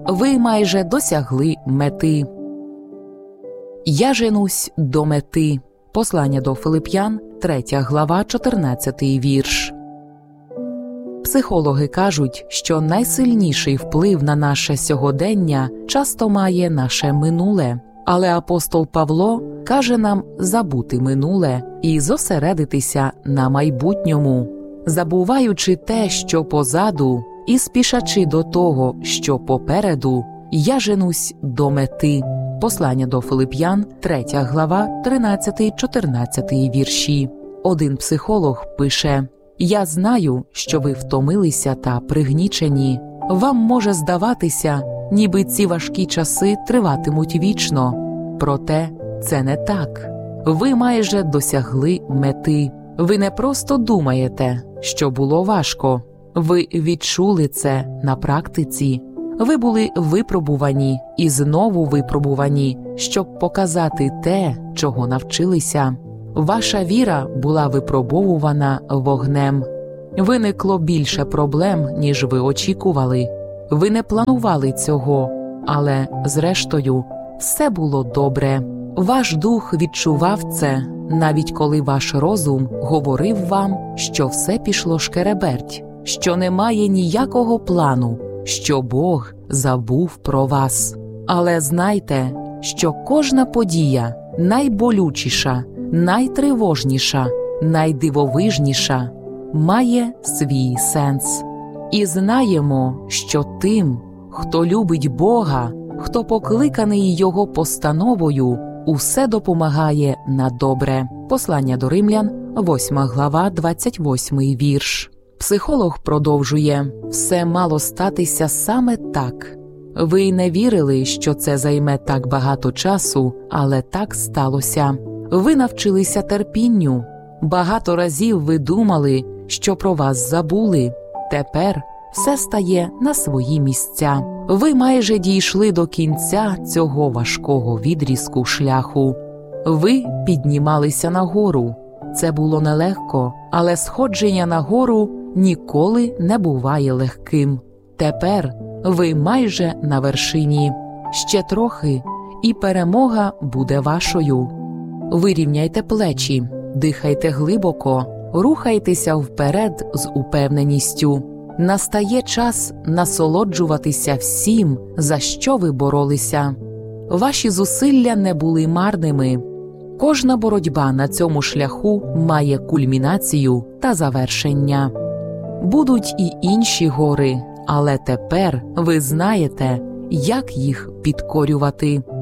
Ви майже досягли мети. Я женусь до мети. Послання до Филип'ян, 3 глава, 14 вірш. Психологи кажуть, що найсильніший вплив на наше сьогодення часто має наше минуле. Але апостол Павло каже нам забути минуле і зосередитися на майбутньому, забуваючи те, що позаду, і спішачи до того, що попереду, я женусь до мети. Послання до Филип'ян, 3 глава, 13-14 вірші. Один психолог пише: «Я знаю, що ви втомилися та пригнічені. Вам може здаватися, ніби ці важкі часи триватимуть вічно. Проте це не так. Ви майже досягли мети. Ви не просто думаєте, що було важко. Ви відчули це на практиці. Ви були випробувані і знову випробувані, щоб показати те, чого навчилися. Ваша віра була випробовувана вогнем. Виникло більше проблем, ніж ви очікували. Ви не планували цього, але, зрештою, все було добре. Ваш дух відчував це, навіть коли ваш розум говорив вам, що все пішло шкереберть, що немає ніякого плану, що Бог забув про вас. Але знайте, що кожна подія найболючіша, найтривожніша, найдивовижніша має свій сенс. І знаємо, що тим, хто любить Бога, хто покликаний Його постановою, усе допомагає на добре. Послання до Римлян, 8 глава, 28 вірш. Психолог продовжує: «Все мало статися саме так. Ви не вірили, що це займе так багато часу, але так сталося. Ви навчилися терпінню. Багато разів ви думали, що про вас забули. Тепер все стає на свої місця. Ви майже дійшли до кінця цього важкого відрізку шляху. Ви піднімалися нагору. Це було нелегко, але сходження нагору ніколи не буває легким. Тепер ви майже на вершині. Ще трохи, і перемога буде вашою. Вирівняйте плечі, дихайте глибоко, рухайтеся вперед з упевненістю. Настає час насолоджуватися всім, за що ви боролися. Ваші зусилля не були марними. Кожна боротьба на цьому шляху має кульмінацію та завершення. Будуть і інші гори, але тепер ви знаєте, як їх підкорювати.